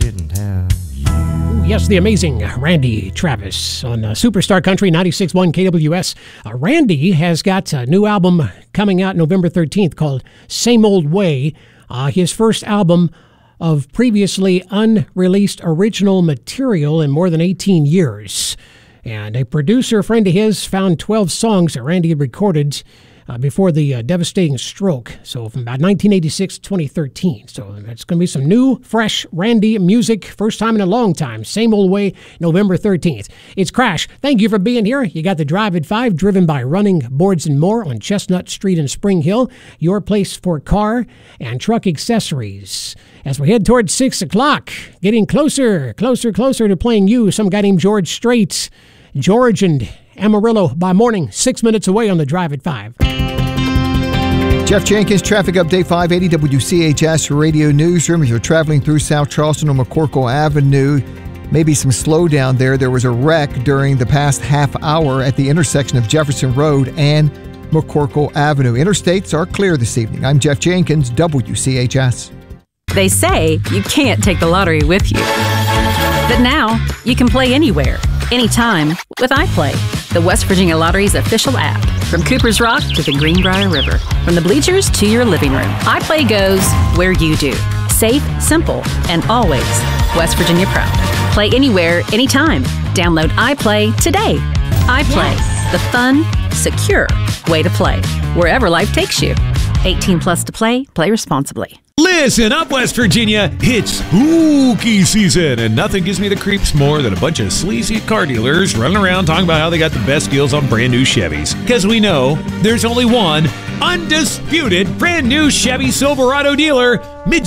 didn't have you. Yes, the amazing Randy Travis on Superstar Country 96.1 KWS. Randy has got a new album coming out November 13th called Same Old Way. His first album of previously unreleased original material in more than 18 years. And a producer friend of his found 12 songs that Randy had recorded before the devastating stroke. So from about 1986 to 2013. So it's going to be some new, fresh Randy music. First time in a long time. Same Old Way, November 13th. It's Crash. Thank you for being here. You got the Drive at 5, driven by Running Boards and More on Chestnut Street in Spring Hill. Your place for car and truck accessories. As we head towards 6 o'clock, getting closer to playing you, some guy named George Strait. George and Amarillo by morning, 6 minutes away on the Drive at 5. Jeff Jenkins, traffic update 580 WCHS Radio Newsroom. If you're traveling through South Charleston or McCorkle Avenue, maybe some slowdown there. There was a wreck during the past half hour at the intersection of Jefferson Road and McCorkle Avenue. Interstates are clear this evening. I'm Jeff Jenkins, WCHS. They say you can't take the lottery with you. But now, you can play anywhere, anytime with iPlay, the West Virginia Lottery's official app. From Cooper's Rock to the Greenbrier River, from the bleachers to your living room, iPlay goes where you do. Safe, simple, and always West Virginia proud. Play anywhere, anytime. Download iPlay today. iPlay, the fun, secure way to play, wherever life takes you. 18 plus to play. Play responsibly. Listen up, West Virginia. It's spooky season, and nothing gives me the creeps more than a bunch of sleazy car dealers running around talking about how they got the best deals on brand new Chevys. Because we know there's only one undisputed brand new Chevy Silverado dealer,